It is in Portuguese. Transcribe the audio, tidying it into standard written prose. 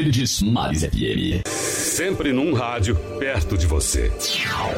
Verdes Mares FM. Sempre num rádio perto de você.